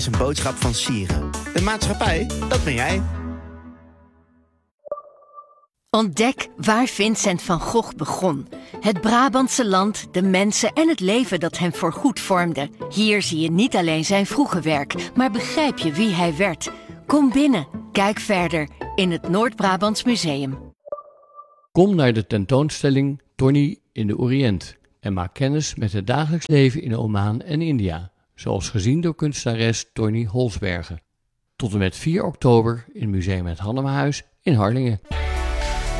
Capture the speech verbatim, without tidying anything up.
is een boodschap van Sieren. De maatschappij, dat ben jij. Ontdek waar Vincent van Gogh begon. Het Brabantse land, de mensen en het leven dat hem voorgoed vormde. Hier zie je niet alleen zijn vroege werk, maar begrijp je wie hij werd. Kom binnen, kijk verder in het Noord-Brabants Museum. Kom naar de tentoonstelling Tony in de Oriënt en maak kennis met het dagelijks leven in Oman en India, zoals gezien door kunstenares Tony Holsbergen. Tot en met vier oktober in Museum Het Hannemahuis in Harlingen.